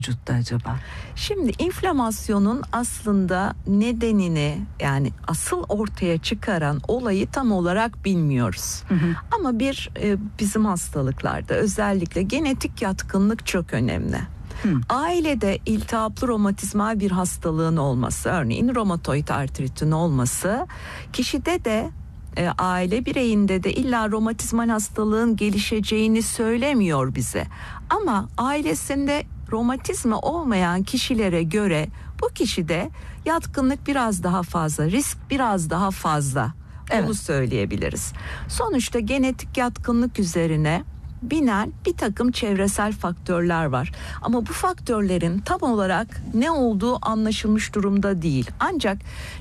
vücutta acaba? Şimdi inflamasyonun aslında nedenini, yani asıl ortaya çıkaran olayı tam olarak bilmiyoruz. Ama bizim hastalıklarda özellikle genetik yatkınlık çok önemli. Ailede iltihaplı romatizmal bir hastalığın olması, örneğin romatoid artritin olması, kişide de aile bireyinde de illa romatizmal hastalığın gelişeceğini söylemiyor bize. Ama ailesinde romatizma olmayan kişilere göre bu kişide yatkınlık biraz daha fazla, risk biraz daha fazla. Evet. Bunu söyleyebiliriz. Sonuçta genetik yatkınlık üzerine binen bir takım çevresel faktörler var. Ama bu faktörlerin tam olarak ne olduğu anlaşılmış durumda değil. Ancak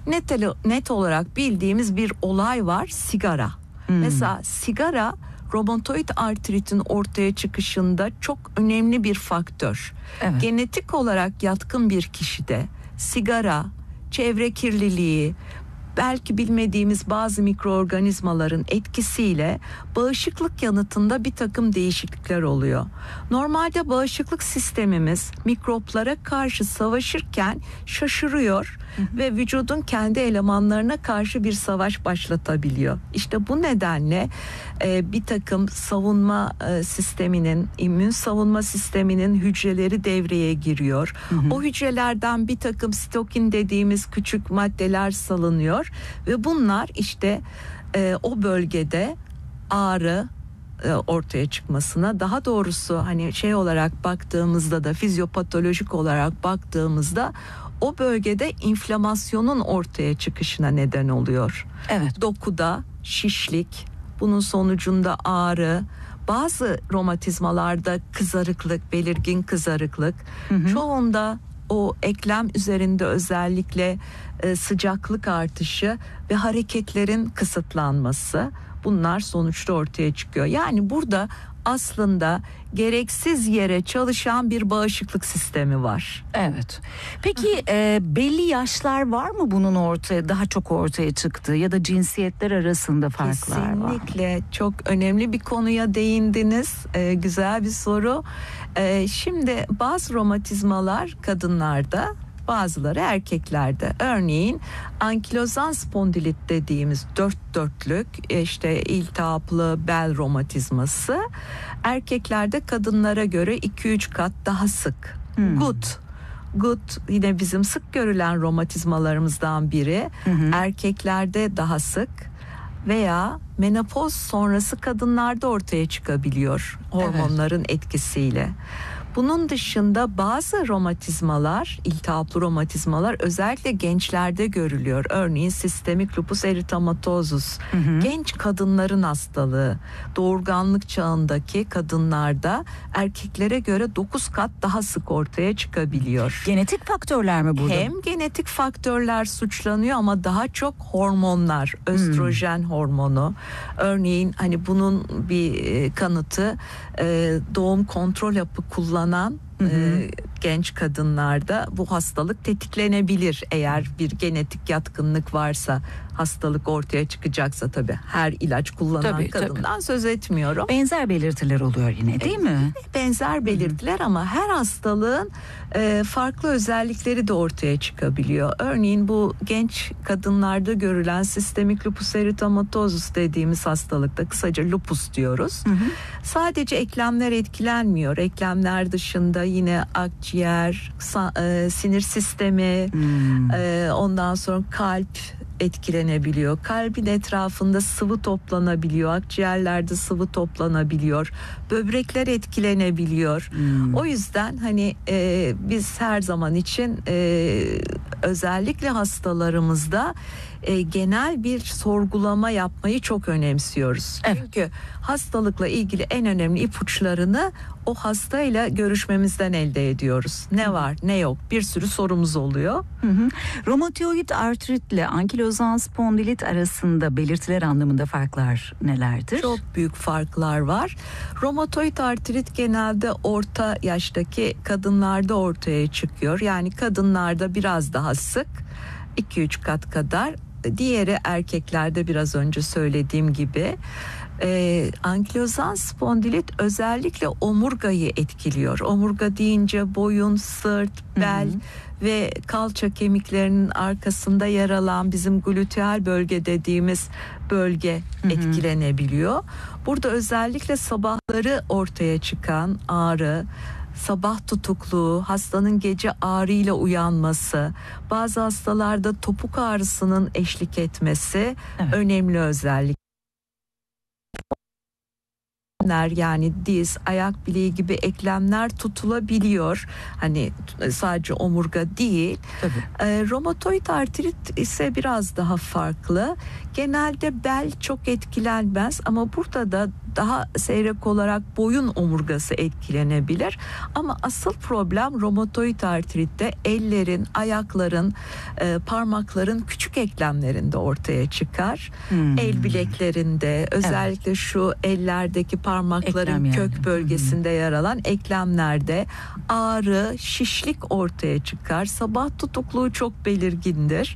net olarak bildiğimiz bir olay var: sigara. Mesela sigara romatoid artritin ortaya çıkışında çok önemli bir faktör. Evet. Genetik olarak yatkın bir kişide sigara, çevre kirliliği, belki bilmediğimiz bazı mikroorganizmaların etkisiyle bağışıklık yanıtında bir takım değişiklikler oluyor. Normalde bağışıklık sistemimiz mikroplara karşı savaşırken şaşırıyor ve vücudun kendi elemanlarına karşı bir savaş başlatabiliyor. İşte bu nedenle bir takım savunma sisteminin, immün savunma sisteminin hücreleri devreye giriyor. O hücrelerden bir takım sitokin dediğimiz küçük maddeler salınıyor ve bunlar işte o bölgede ağrı ortaya çıkmasına, daha doğrusu hani olarak baktığımızda da, fizyopatolojik olarak baktığımızda o bölgede inflamasyonun ortaya çıkışına neden oluyor. Evet. Dokuda şişlik, bunun sonucunda ağrı, bazı romatizmalarda kızarıklık, belirgin kızarıklık, çoğunda o eklem üzerinde özellikle sıcaklık artışı ve hareketlerin kısıtlanması, bunlar sonuçta ortaya çıkıyor. Yani burada aslında gereksiz yere çalışan bir bağışıklık sistemi var. Evet. Peki belli yaşlar var mı bunun daha çok ortaya çıktığı, ya da cinsiyetler arasında farklar var? Kesinlikle çok önemli bir konuya değindiniz. Güzel bir soru. Şimdi bazı romatizmalar kadınlarda, bazıları erkeklerde. Örneğin ankilozan spondilit dediğimiz dörtlük, işte iltihaplı bel romatizması erkeklerde kadınlara göre 2-3 kat daha sık. Gut yine bizim sık görülen romatizmalarımızdan biri. Erkeklerde daha sık veya menopoz sonrası kadınlarda ortaya çıkabiliyor hormonların etkisiyle. Bunun dışında bazı romatizmalar, iltihaplı romatizmalar özellikle gençlerde görülüyor. Örneğin sistemik lupus eritematosus, genç kadınların hastalığı. Doğurganlık çağındaki kadınlarda erkeklere göre 9 kat daha sık ortaya çıkabiliyor. Genetik faktörler mi burada? Hem genetik faktörler suçlanıyor ama daha çok hormonlar, östrojen hormonu. Örneğin hani bunun bir kanıtı doğum kontrol hapı kullanan genç kadınlarda bu hastalık tetiklenebilir. Eğer bir genetik yatkınlık varsa, hastalık ortaya çıkacaksa, tabii her ilaç kullanan kadından söz etmiyorum. Benzer belirtiler oluyor yine, değil mi? Benzer belirtiler ama her hastalığın farklı özellikleri de ortaya çıkabiliyor. Örneğin bu genç kadınlarda görülen sistemik lupus eritematosus dediğimiz hastalıkta, kısaca lupus diyoruz. Sadece eklemler etkilenmiyor. Eklemler dışında yine akciğer, sinir sistemi, ondan sonra kalp etkilenebiliyor. Kalbin etrafında sıvı toplanabiliyor. Akciğerlerde sıvı toplanabiliyor. Böbrekler etkilenebiliyor. O yüzden hani biz her zaman için özellikle hastalarımızda genel bir sorgulama yapmayı çok önemsiyoruz. Evet. Çünkü hastalıkla ilgili en önemli ipuçlarını o hastayla görüşmemizden elde ediyoruz. Ne var, ne yok, bir sürü sorumuz oluyor. Romatoid artritle ankilozan spondilit arasında belirtiler anlamında farklar nelerdir? Çok büyük farklar var. Romatoid artrit genelde orta yaştaki kadınlarda ortaya çıkıyor. Yani kadınlarda biraz daha sık, 2-3 kat kadar. Diğeri erkeklerde biraz önce söylediğim gibi. Ankilozan spondilit özellikle omurgayı etkiliyor. Omurga deyince boyun, sırt, bel ve kalça kemiklerinin arkasında yer alan bizim gluteal bölge dediğimiz bölge etkilenebiliyor. Burada özellikle sabahları ortaya çıkan ağrı, sabah tutukluğu, hastanın gece ağrıyla uyanması, bazı hastalarda topuk ağrısının eşlik etmesi önemli özellik. Yani diz, ayak bileği gibi eklemler tutulabiliyor. Hani sadece omurga değil. Romatoid artrit ise biraz daha farklı. Genelde bel çok etkilenmez ama burada da daha seyrek olarak boyun omurgası etkilenebilir. Ama asıl problem romatoid artritte ellerin, ayakların, parmakların küçük eklemlerinde ortaya çıkar. El bileklerinde, özellikle şu ellerdeki parmakların Eklem kök yani. bölgesinde yer alan eklemlerde ağrı, şişlik ortaya çıkar. Sabah tutukluğu çok belirgindir.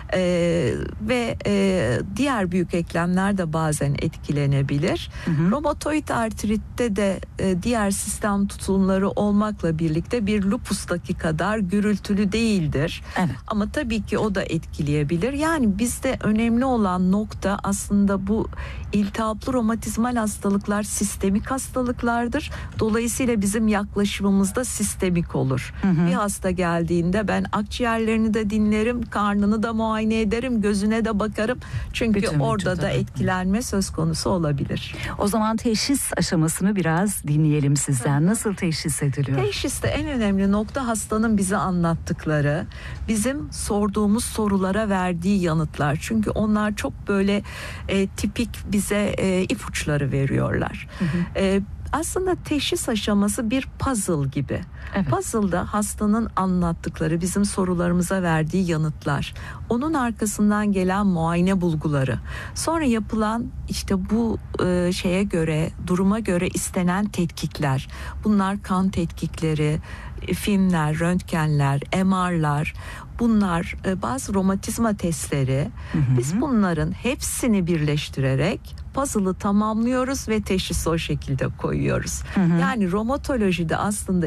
Ve diğer büyük eklemler de bazen etkilenebilir. Romatoid artritte de diğer sistem tutulumları olmakla birlikte bir lupustaki kadar gürültülü değildir. Ama tabii ki o da etkileyebilir. Yani bizde önemli olan nokta aslında bu iltihaplı romatizmal hastalıklar sistemik hastalıklardır. Dolayısıyla bizim yaklaşımımız da sistemik olur. Bir hasta geldiğinde ben akciğerlerini de dinlerim, karnını da muayene ederim, gözüne de bakarım. Çünkü orada da etkilenme söz konusu olabilir. O zaman teşhis aşamasını biraz dinleyelim sizden. Nasıl teşhis ediliyor? Teşhiste en önemli nokta hastanın bize anlattıkları, bizim sorduğumuz sorulara verdiği yanıtlar. Çünkü onlar çok böyle tipik bize ipuçları veriyorlar. Aslında teşhis aşaması bir puzzle gibi. Puzzle'da hastanın anlattıkları, bizim sorularımıza verdiği yanıtlar, onun arkasından gelen muayene bulguları, sonra yapılan işte bu şeye göre, duruma göre istenen tetkikler. Bunlar kan tetkikleri, filmler, röntgenler, MR'lar. Bunlar bazı romatizma testleri. Biz bunların hepsini birleştirerek puzzle'ı tamamlıyoruz ve teşhisi o şekilde koyuyoruz. Yani romatolojide aslında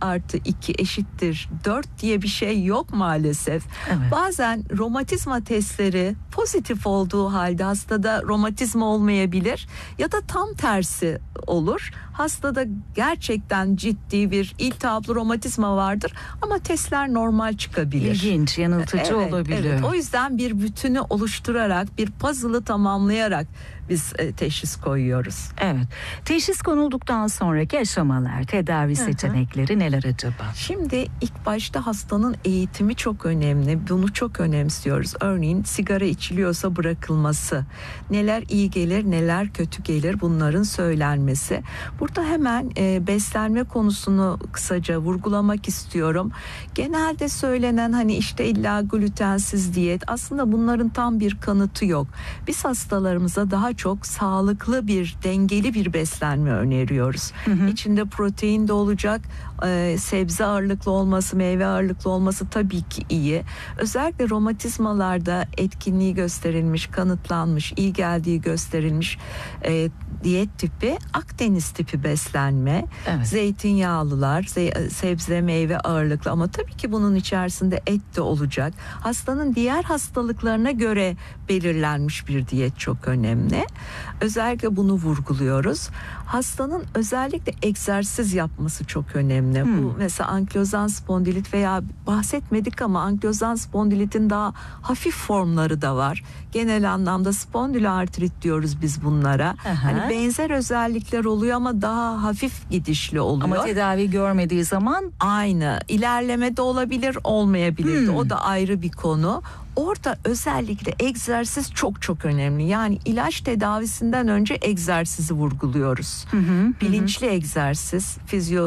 2+2=4 diye bir şey yok maalesef. Bazen romatizma testleri pozitif olduğu halde hastada romatizma olmayabilir ya da tam tersi olur. Hastada gerçekten ciddi bir iltihaplı romatizma vardır ama testler normal çıkabilir. İlginç, yanıltıcı olabiliyor. O yüzden bir bütünü oluşturarak, bir puzzle'ı tamamlayarak biz teşhis koyuyoruz. Teşhis konulduktan sonraki aşamalar, tedavi seçenekleri neler acaba? Şimdi ilk başta hastanın eğitimi çok önemli. Bunu çok önemsiyoruz. Örneğin sigara içiliyorsa bırakılması, neler iyi gelir, neler kötü gelir, bunların söylenmesi. Burada hemen beslenme konusunu kısaca vurgulamak istiyorum. Genelde söylenen hani işte illa glutensiz diyet, aslında bunların tam bir kanıtı yok. Biz hastalarımıza daha çok sağlıklı bir, dengeli bir beslenme öneriyoruz. İçinde protein de olacak, sebze ağırlıklı olması, meyve ağırlıklı olması tabii ki iyi. Özellikle romatizmalarda etkinliği gösterilmiş, kanıtlanmış, iyi geldiği gösterilmiş diyet tipi Akdeniz tipi beslenme. Zeytinyağlılar, sebze, meyve ağırlıklı ama tabii ki bunun içerisinde et de olacak. Hastanın diğer hastalıklarına göre belirlenmiş bir diyet çok önemli. Özellikle bunu vurguluyoruz. Hastanın özellikle egzersiz yapması çok önemli. Bu mesela ankilozan spondilit veya bahsetmedik ama ankilozan spondilitin daha hafif formları da var. Genel anlamda spondiloartrit diyoruz biz bunlara. Hani benzer özellikler oluyor ama daha hafif gidişli oluyor. Ama tedavi görmediği zaman aynı. İlerleme de olabilir, olmayabilir de. O da ayrı bir konu. Orada özellikle egzersiz çok çok önemli. Yani ilaç tedavisinden önce egzersizi vurguluyoruz. Bilinçli egzersiz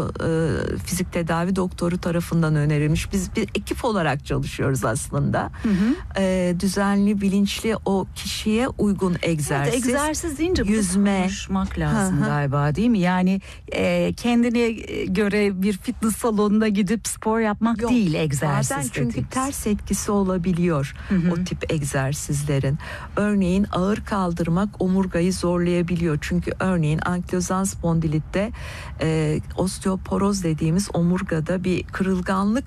fizik tedavi doktoru tarafından önerilmiş. Biz bir ekip olarak çalışıyoruz aslında. Düzenli, bilinçli, o kişiye uygun egzersiz. Egzersiz deyince yüzme, konuşmak lazım galiba, değil mi? Yani kendine göre bir fitness salonuna gidip spor yapmak değil egzersiz bazen çünkü dediğimiz. ters etkisi olabiliyor. o tip egzersizlerin. Örneğin ağır kaldırmak omurgayı zorlayabiliyor. Çünkü örneğin ankilozan spondilitte osteoporoz dediğimiz omurgada bir kırılganlık